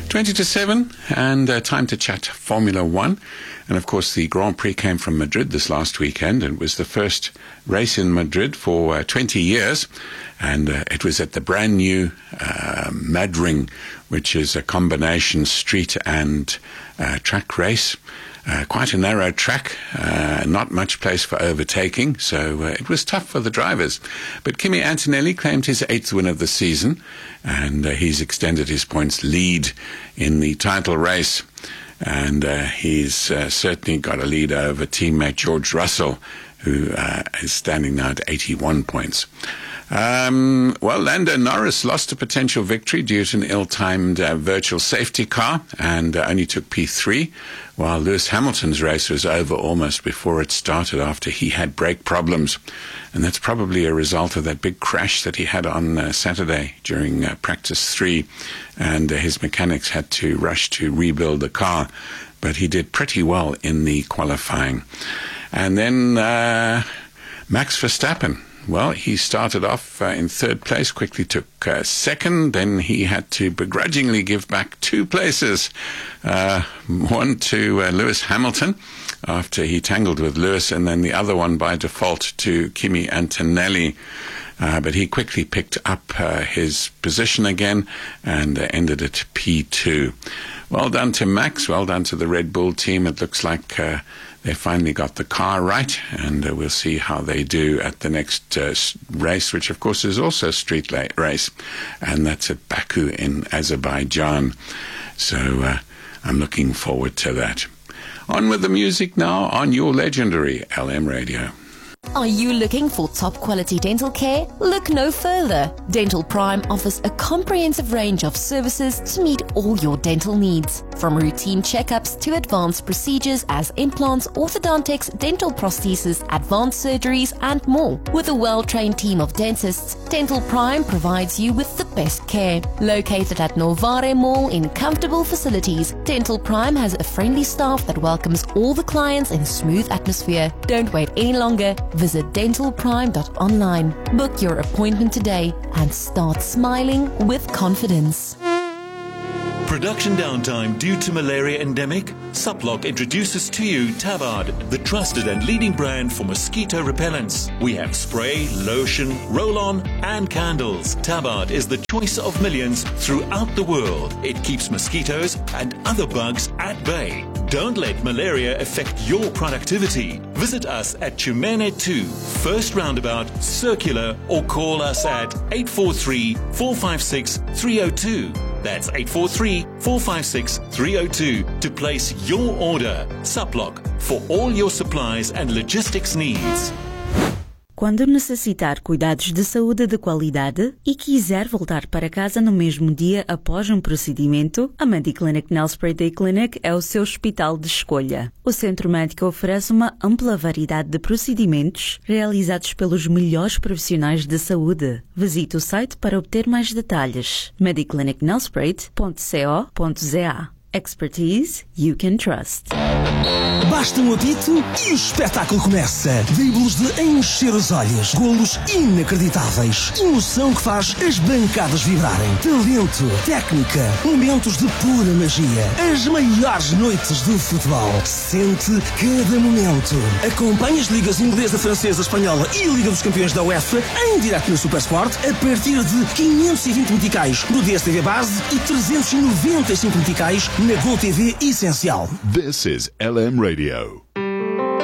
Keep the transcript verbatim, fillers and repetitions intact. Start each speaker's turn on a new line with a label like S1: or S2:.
S1: twenty to seven, and uh, time to chat Formula One. And of course, the Grand Prix came from Madrid this last weekend, and it was the first race in Madrid for uh, twenty years. And uh, it was at the brand new uh, Madring, which is a combination street and uh, track race. Uh, quite a narrow track, uh, not much place for overtaking, so uh, it was tough for the drivers. But Kimi Antonelli claimed his eighth win of the season, and uh, he's extended his points lead in the title race. And uh, he's uh, certainly got a lead over teammate George Russell, who uh, is standing now at eighty-one points. Um, well, Lando Norris lost a potential victory due to an ill-timed uh, virtual safety car and uh, only took P three, while Lewis Hamilton's race was over almost before it started after he had brake problems. And that's probably a result of that big crash that he had on uh, Saturday during uh, practice three, and uh, his mechanics had to rush to rebuild the car. But he did pretty well in the qualifying. And then uh, Max Verstappen. Well, he started off uh, in third place, quickly took uh, second. Then he had to begrudgingly give back two places, uh, one to uh, Lewis Hamilton after he tangled with Lewis, and then the other one by default to Kimi Antonelli. Uh, but he quickly picked up uh, his position again and uh, ended at P two. Well done to Max, well done to the Red Bull team. It looks like uh, they finally got the car right, and uh, we'll see how they do at the next uh, race, which of course is also a street race, and that's at Baku in Azerbaijan. So uh, I'm looking forward to that. On with the music now on your legendary L M Radio.
S2: Are you looking for top quality dental care? Look no further. Dental Prime offers a comprehensive range of services to meet all your dental needs. From routine checkups to advanced procedures as implants, orthodontics, dental prosthesis, advanced surgeries, and more. With a well-trained team of dentists, Dental Prime provides you with the best care. Located at Novare Mall in comfortable facilities, Dental Prime has a friendly staff that welcomes all the clients in a smooth atmosphere. Don't wait any longer. Visit dental prime dot online. Book your appointment today and start smiling with confidence.
S3: Production downtime due to malaria endemic? Suplock introduces to you Tabard, the trusted and leading brand for mosquito repellents. We have spray, lotion, roll-on and candles. Tabard is the choice of millions throughout the world. It keeps mosquitoes and other bugs at bay. Don't let malaria affect your productivity. Visit us at Chumene two, First Roundabout, Circular, or call us at eight four three, four five six, three zero two. That's eight four three, four five six, three zero two to place your order. Suplock, for all your supplies and logistics needs.
S4: Quando necessitar cuidados de saúde de qualidade e quiser voltar para casa no mesmo dia após um procedimento, a Mediclinic Nelspruit Day Clinic é o seu hospital de escolha. O centro médico oferece uma ampla variedade de procedimentos realizados pelos melhores profissionais de saúde. Visite o site para obter mais detalhes. mediclinic nelspruit ponto co ponto za. Expertise you can trust.
S5: Basta um apito e o espetáculo começa. Dribles de encher os olhos, golos inacreditáveis, emoção que faz as bancadas vibrarem, talento, técnica, momentos de pura magia, as maiores noites do futebol. Sente cada momento. Acompanhe as ligas inglesa, francesa, espanhola e a Liga dos Campeões da UEFA em direto no Supersport a partir de quinhentos e vinte meticais no D S T V Base e trezentos e noventa e cinco meticais na Gol T V Essencial.
S6: This is L M Radio.